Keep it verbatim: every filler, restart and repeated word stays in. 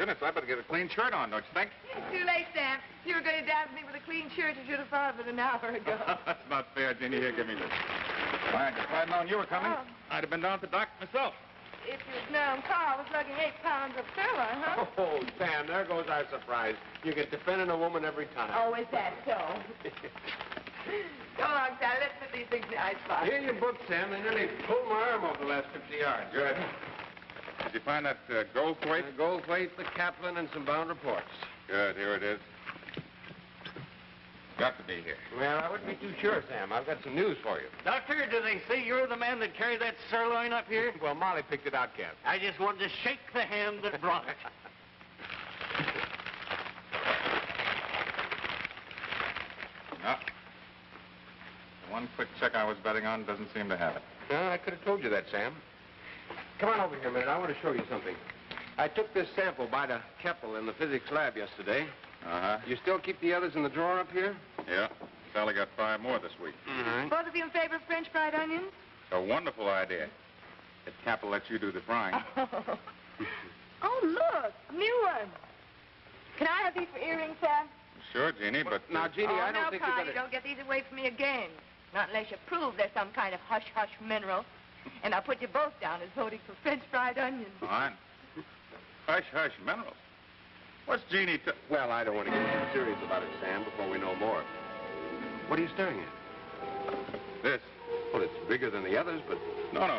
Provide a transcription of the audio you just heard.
goodness, I better get a clean shirt on, don't you think? It's too late, Sam. If you were going to dance me with a clean shirt, you should have thought of it an hour ago. That's not fair, Jeannie. Here, give me this. Why, if I'd known you were coming, Oh. I'd have been down to the doctor myself. If you'd known Carl was lugging eight pounds of sirloin, huh? Oh, Sam, there goes our surprise. You get defending a woman every time. Oh, is that so? Go along, Sally. Let's put these things in the icebox. Here you book, Sam. They nearly pulled my arm off the last fifty yards. Good. Did you find that uh, gold plate? The gold plate, the Kaplan, and some bound reports. Good, here it is. Got to be here. Well, I wouldn't be too sure, Sam. I've got some news for you. Doctor, do they say you're the man that carried that sirloin up here? Well, Molly picked it out, Cap. I just wanted to shake the hand that brought it. No. The one quick check I was betting on doesn't seem to have it. No, I could have told you that, Sam. Come on over here a minute. I want to show you something. I took this sample by to Keppel in the physics lab yesterday. Uh-huh. You still keep the others in the drawer up here? Yeah. Sally got five more this week. Mm-hmm. Both of you in favor of French fried onions? It's a wonderful idea. If Capel lets you do the frying. Oh. Oh, look. A new one. Can I have these for earrings, Sam? Sure, Jeannie, but... uh, Now, Jeannie, oh, I don't no, think Carl, you you better... don't get these away from me again. Not unless you prove there's some kind of hush-hush mineral. And I'll put you both down as voting for French fried onions. Fine. Hush, hush, minerals. What's Jeannie t... Well, I don't want to get too serious about it, Sam, before we know more. What are you staring at? This. Well, it's bigger than the others, but... No, no.